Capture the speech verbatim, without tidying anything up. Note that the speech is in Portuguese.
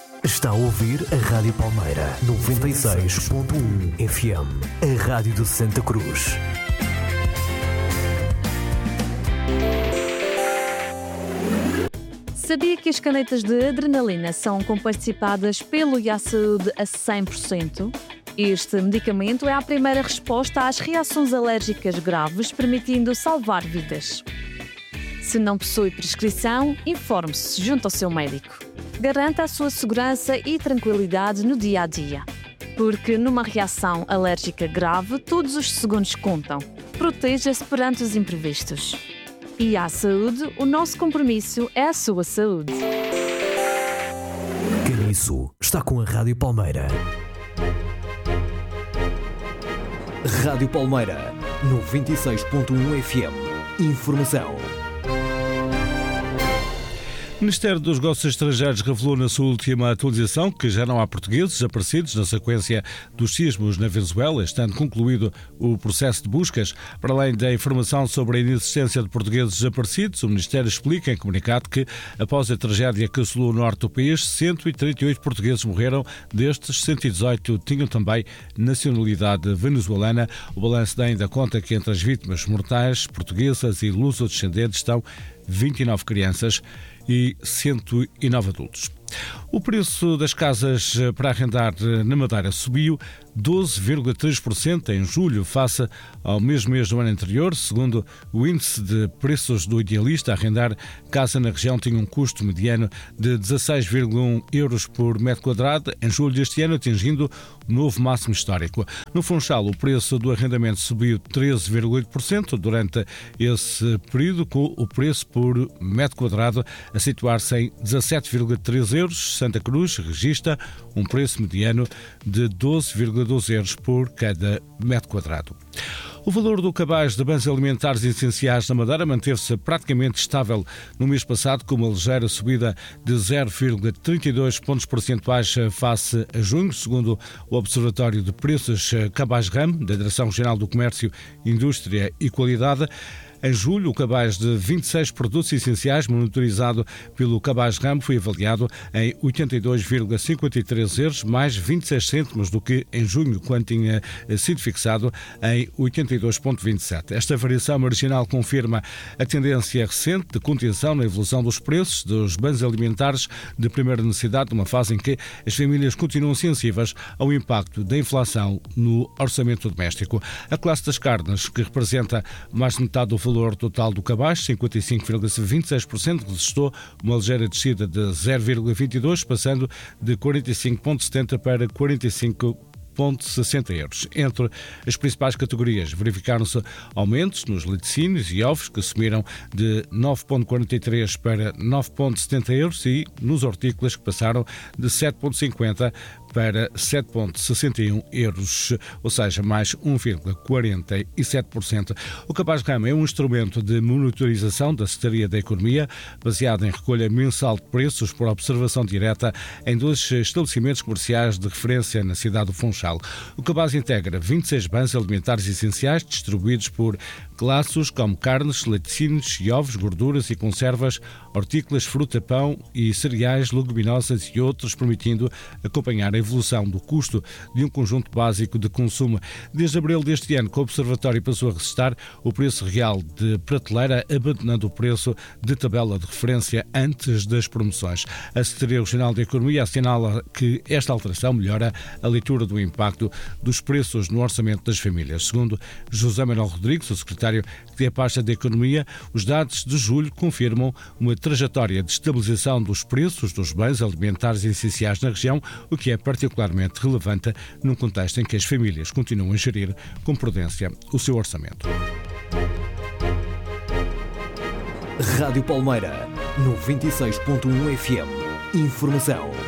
Está a ouvir a Rádio Palmeira, noventa e seis ponto um F M, a Rádio de Santa Cruz. Sabia que as canetas de adrenalina são comparticipadas pelo I A Saúde a cem por cento? Este medicamento é a primeira resposta às reações alérgicas graves, permitindo salvar vidas. Se não possui prescrição, informe-se junto ao seu médico. Garanta a sua segurança e tranquilidade no dia a dia. Porque numa reação alérgica grave, todos os segundos contam. Proteja-se perante os imprevistos. I A Saúde, o nosso compromisso é a sua saúde. Caniço está com a Rádio Palmeira. Rádio Palmeira, noventa e seis ponto um F M. Informação. O Ministério dos Negócios Estrangeiros revelou na sua última atualização que já não há portugueses desaparecidos na sequência dos sismos na Venezuela, estando concluído o processo de buscas. Para além da informação sobre a inexistência de portugueses desaparecidos, o Ministério explica em comunicado que, após a tragédia que assolou o norte do país, cento e trinta e oito portugueses morreram, destes cento e dezoito tinham também nacionalidade venezuelana. O balanço dá ainda conta que entre as vítimas mortais portuguesas e luso-descendentes estão vinte e nove crianças e cento e nove adultos. O preço das casas para arrendar na Madeira subiu doze vírgula três por cento em julho, face ao mesmo mês do ano anterior. Segundo o índice de preços do Idealista, arrendar casa na região tinha um custo mediano de dezasseis vírgula um euros por metro quadrado em julho deste ano, atingindo o novo máximo histórico. No Funchal, o preço do arrendamento subiu treze vírgula oito por cento durante esse período, com o preço por metro quadrado a situar-se em dezassete vírgula três euros. Santa Cruz registra um preço mediano de doze vírgula doze euros por cada metro quadrado. O valor do cabaz de bens alimentares essenciais na Madeira manteve-se praticamente estável no mês passado, com uma ligeira subida de zero vírgula trinta e dois pontos percentuais face a junho, segundo o Observatório de Preços Cabaz-Ram, da Direção-Geral do Comércio, Indústria e Qualidade. Em julho, o cabaz de vinte e seis produtos essenciais monitorizado pelo Cabaz-Ram foi avaliado em oitenta e dois vírgula cinquenta e três euros, mais vinte e seis cêntimos do que em junho, quando tinha sido fixado em oitenta e dois vírgula vinte e sete. Esta variação marginal confirma a tendência recente de contenção na evolução dos preços dos bens alimentares de primeira necessidade, numa fase em que as famílias continuam sensíveis ao impacto da inflação no orçamento doméstico. A classe das carnes, que representa mais de metade do valor total do cabaz, cinquenta e cinco vírgula vinte e seis por cento, registrou uma ligeira descida de zero vírgula vinte e dois por cento, passando de quarenta e cinco vírgula setenta para quarenta e cinco vírgula sessenta euros. Entre as principais categorias, verificaram-se aumentos nos laticínios e ovos, que subiram de nove vírgula quarenta e três para nove vírgula setenta euros, e nos hortícolas, que passaram de sete vírgula cinquenta para sete vírgula sessenta e um euros, ou seja, mais um vírgula quarenta e sete por cento. O Cabaz-Ram é um instrumento de monitorização da Secretaria da Economia, baseado em recolha mensal de preços por observação direta em dois estabelecimentos comerciais de referência na cidade do Funchal. O cabaz integra vinte e seis bens alimentares essenciais, distribuídos por classes como carnes, laticínios e ovos, gorduras e conservas, hortícolas, fruta, pão e cereais, leguminosas e outros, permitindo acompanhar a evolução do custo de um conjunto básico de consumo. Desde abril deste ano, que o Observatório passou a registrar o preço real de prateleira, abandonando o preço de tabela de referência antes das promoções. A Secretaria Regional da Economia assinala que esta alteração melhora a leitura do impacto dos preços no orçamento das famílias. Segundo José Manuel Rodrigues, o secretário que tem a pasta da Economia, os dados de julho confirmam uma trajetória de estabilização dos preços dos bens alimentares essenciais na região, o que é particularmente relevante num contexto em que as famílias continuam a gerir com prudência o seu orçamento. Rádio Palmeira, noventa e seis ponto um F M. Informação.